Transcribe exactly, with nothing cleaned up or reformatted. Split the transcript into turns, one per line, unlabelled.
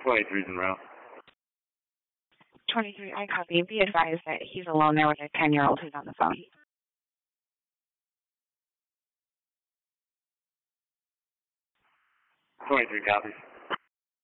twenty-three's en route.
twenty-three, I copy. Be advised that he's alone there with a ten-year-old who's on the phone.
twenty-three copies.